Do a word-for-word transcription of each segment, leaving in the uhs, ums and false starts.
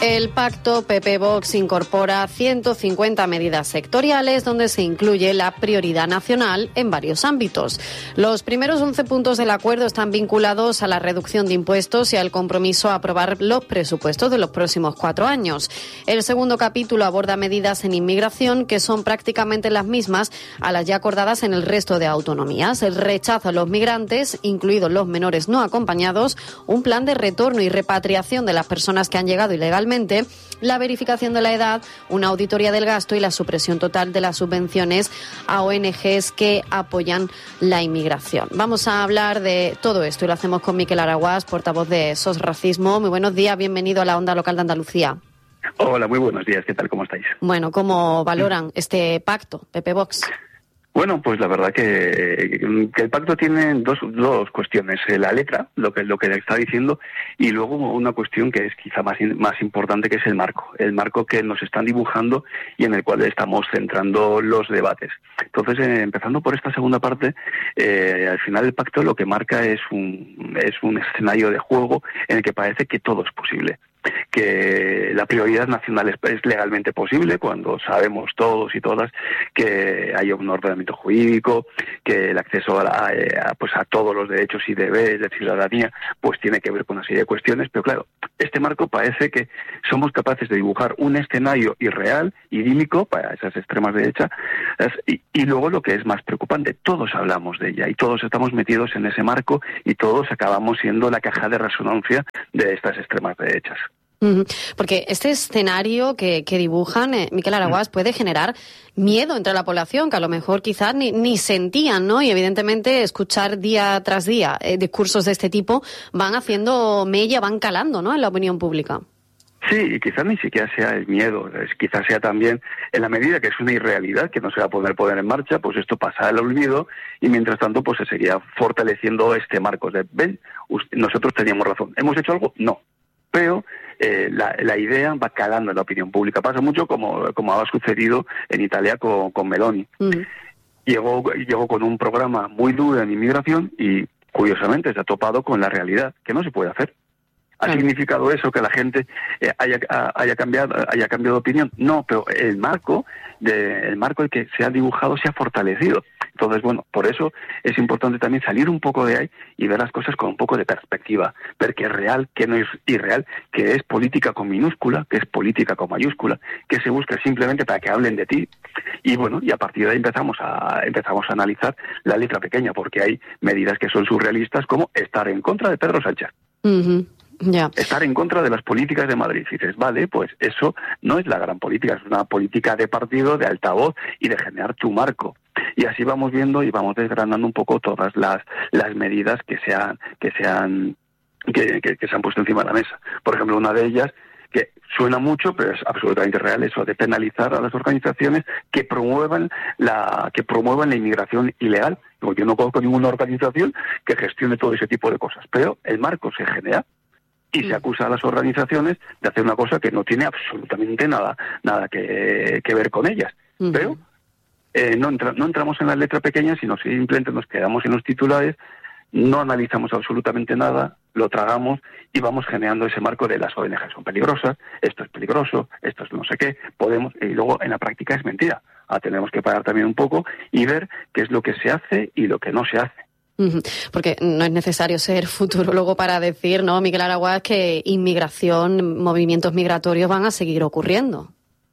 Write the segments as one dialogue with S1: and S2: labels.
S1: El pacto P P-Vox incorpora ciento cincuenta medidas sectoriales donde se incluye la prioridad nacional en varios ámbitos. Los primeros once puntos del acuerdo están vinculados a la reducción de impuestos y al compromiso a aprobar los presupuestos de los próximos cuatro años. El segundo capítulo aborda medidas en inmigración que son prácticamente las mismas a las ya acordadas en el resto de autonomías. El rechazo a los migrantes, incluidos los menores no acompañados, un plan de retorno y repatriación de las personas que han llegado ilegalmente, la verificación de la edad, una auditoría del gasto y la supresión total de las subvenciones a O N Ges que apoyan la inmigración. Vamos a hablar de todo esto y lo hacemos con Miquel Araguás, portavoz de SOS Racismo. Muy buenos días, bienvenido a la Onda Local de Andalucía.
S2: Hola, muy buenos días, ¿qué tal? ¿Cómo estáis?
S1: Bueno, ¿cómo valoran este pacto, P P-Vox?
S2: Bueno, pues la verdad que, que el pacto tiene dos, dos cuestiones. La letra, lo que, lo que le está diciendo, y luego una cuestión que es quizá más, más importante, que es el marco. El marco que nos están dibujando y en el cual estamos centrando los debates. Entonces, eh, empezando por esta segunda parte, eh, al final el pacto lo que marca es un, es un escenario de juego en el que parece que todo es posible. Que la prioridad nacional es, es legalmente posible cuando sabemos todos y todas que hay un ordenamiento jurídico, que el acceso a, la, a, pues a todos los derechos y deberes de ciudadanía pues tiene que ver con una serie de cuestiones, pero claro, este marco parece que somos capaces de dibujar un escenario irreal, idílico para esas extremas derechas, y, y luego lo que es más preocupante, todos hablamos de ella y todos estamos metidos en ese marco y todos acabamos siendo la caja de resonancia de estas extremas derechas.
S1: Porque este escenario que, que dibujan, eh, Miquel Araguás, puede generar miedo entre la población, que a lo mejor quizás ni, ni sentían, ¿no? Y evidentemente escuchar día tras día eh, discursos de este tipo van haciendo mella, van calando, ¿no?, en la opinión pública.
S2: Sí, y quizás ni siquiera sea el miedo, quizás sea también, en la medida que es una irrealidad, que no se va a poder poner en marcha, pues esto pasa al olvido y mientras tanto pues se seguirá fortaleciendo este marco de, ven, nosotros teníamos razón, ¿hemos hecho algo? No, pero eh, la, la idea va calando en la opinión pública. Pasa mucho como, como ha sucedido en Italia con, con Meloni. Mm. Llegó, llegó con un programa muy duro en inmigración y curiosamente se ha topado con la realidad, que no se puede hacer. ¿Ha significado eso que la gente eh, haya, haya cambiado haya cambiado de opinión? No, pero el marco de, el marco que se ha dibujado se ha fortalecido. Entonces, bueno, por eso es importante también salir un poco de ahí y ver las cosas con un poco de perspectiva, ver qué es real, qué no es irreal, qué es política con minúscula, qué es política con mayúscula, qué se busca simplemente para que hablen de ti. Y bueno, y a partir de ahí empezamos a empezamos a analizar la letra pequeña, porque hay medidas que son surrealistas, como estar en contra de Pedro Sánchez.
S1: Uh-huh. Yeah.
S2: Estar en contra de las políticas de Madrid. Y dices, vale, pues eso no es la gran política, es una política de partido, de altavoz y de generar tu marco. Y así vamos viendo y vamos desgranando un poco todas las las medidas que se han que se han que, que, que se han puesto encima de la mesa. Por ejemplo, una de ellas, que suena mucho, pero es absolutamente real, eso de penalizar a las organizaciones que promuevan la que promuevan la inmigración ilegal. Yo no conozco ninguna organización que gestione todo ese tipo de cosas, pero el marco se genera y se acusa a las organizaciones de hacer una cosa que no tiene absolutamente nada nada que, que ver con ellas. Uh-huh. Pero eh, no, entra, no entramos en la letra pequeña, sino simplemente nos quedamos en los titulares, no analizamos absolutamente nada, lo tragamos y vamos generando ese marco de las O N Ges son peligrosas, esto es peligroso, esto es no sé qué, podemos, y luego en la práctica es mentira. Ah, tenemos que parar también un poco y ver qué es lo que se hace y lo que no se hace.
S1: Porque no es necesario ser futurólogo para decir, ¿no, Miquel Araguás, que inmigración, movimientos migratorios van a seguir ocurriendo?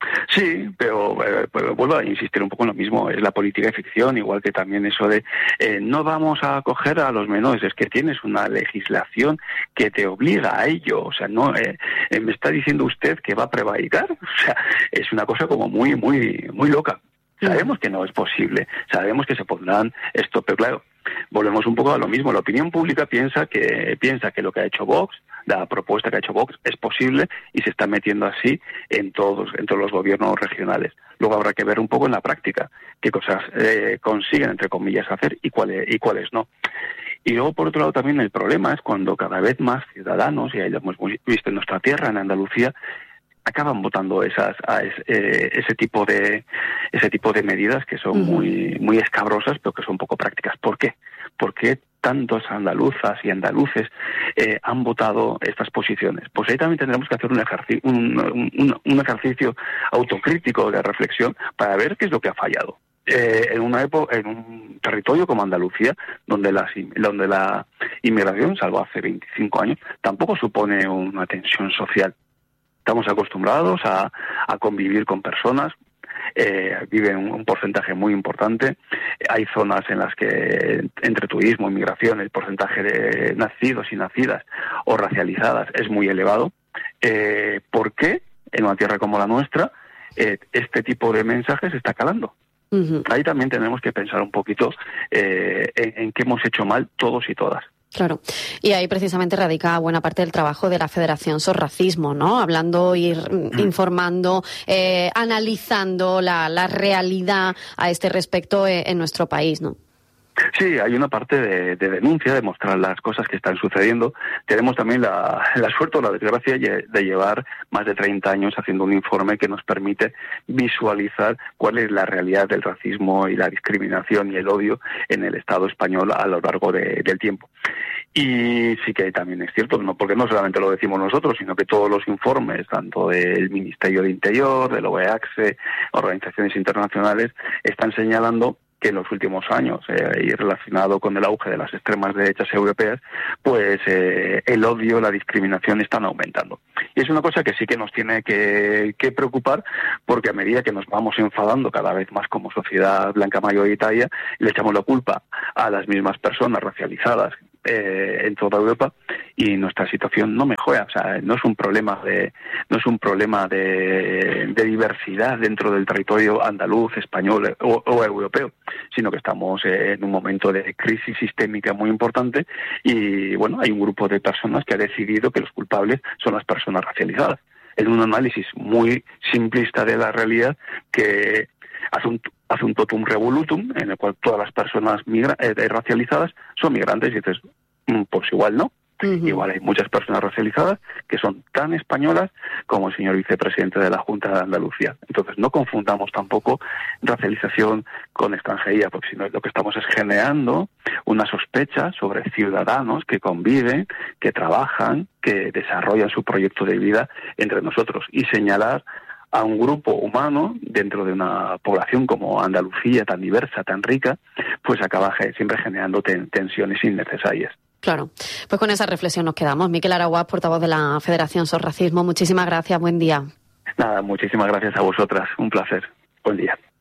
S2: Sí, pero, eh, pero vuelvo a insistir un poco en lo mismo, es la política de ficción, igual que también eso de eh, no vamos a acoger a los menores, es que tienes una legislación que te obliga a ello, o sea, no eh, eh, me está diciendo usted que va a prevaricar, o sea, es una cosa como muy, muy, muy loca. Sabemos que no es posible, sabemos que se pondrán esto, pero claro, volvemos un poco a lo mismo. La opinión pública piensa que piensa que lo que ha hecho Vox, la propuesta que ha hecho Vox, es posible y se está metiendo así en todos, en todos los gobiernos regionales. Luego habrá que ver un poco en la práctica qué cosas eh, consiguen, entre comillas, hacer y cuáles y cuáles no. Y luego, por otro lado, también el problema es cuando cada vez más ciudadanos, y ahí lo hemos visto en nuestra tierra, en Andalucía, acaban votando esas a ese, eh, ese tipo de ese tipo de medidas que son uh-huh. muy muy escabrosas, pero que son poco prácticas. ¿Por qué? Porque tantos andaluzas y andaluces eh, han votado estas posiciones? Pues ahí también tendremos que hacer un ejercicio, un, un, un ejercicio autocrítico de reflexión para ver qué es lo que ha fallado. Eh, en una época, en un territorio como Andalucía, donde, las, donde la inmigración, salvo hace veinticinco años, tampoco supone una tensión social. Estamos acostumbrados a, a convivir con personas. Eh, viven un, un porcentaje muy importante. Hay zonas en las que entre turismo, inmigración, el porcentaje de nacidos y nacidas o racializadas es muy elevado. Eh, ¿Por qué en una tierra como la nuestra eh, este tipo de mensajes está calando? Uh-huh. Ahí también tenemos que pensar un poquito eh, en, en qué hemos hecho mal todos y todas.
S1: Claro, y ahí precisamente radica buena parte del trabajo de la Federación Sos Racismo, ¿no? Hablando, ir mm. informando, eh, analizando la, la realidad a este respecto en, en nuestro país, ¿no?
S2: Sí, hay una parte de, de denuncia, de mostrar las cosas que están sucediendo. Tenemos también la, la suerte o la desgracia de llevar más de treinta años haciendo un informe que nos permite visualizar cuál es la realidad del racismo y la discriminación y el odio en el Estado español a lo largo de, del tiempo. Y sí que también es cierto, no porque no solamente lo decimos nosotros, sino que todos los informes, tanto del Ministerio de Interior, del O E A C S E, organizaciones internacionales, están señalando que en los últimos años, eh, y relacionado con el auge de las extremas derechas europeas, pues eh, el odio, la discriminación están aumentando. Y es una cosa que sí que nos tiene que, que preocupar, porque a medida que nos vamos enfadando cada vez más como sociedad blanca mayoritaria, le echamos la culpa a las mismas personas racializadas eh, en toda Europa, y nuestra situación no mejora. O sea, no es un problema de no es un problema de, de diversidad dentro del territorio andaluz, español o, o europeo, sino que estamos en un momento de crisis sistémica muy importante y, bueno, hay un grupo de personas que ha decidido que los culpables son las personas racializadas. En un análisis muy simplista de la realidad que hace un, hace un totum revolutum en el cual todas las personas migra, eh, racializadas son migrantes y dices, pues igual no. Uh-huh. Igual hay muchas personas racializadas que son tan españolas como el señor vicepresidente de la Junta de Andalucía. Entonces no confundamos tampoco racialización con extranjería, porque si no lo que estamos es generando una sospecha sobre ciudadanos que conviven, que trabajan, que desarrollan su proyecto de vida entre nosotros, y señalar a un grupo humano dentro de una población como Andalucía, tan diversa, tan rica, pues acaba siempre generando ten- tensiones innecesarias.
S1: Claro, pues con esa reflexión nos quedamos. Miquel Araguaz, portavoz de la Federación Sos Racismo, muchísimas gracias, buen día.
S2: Nada, muchísimas gracias a vosotras, un placer, buen día.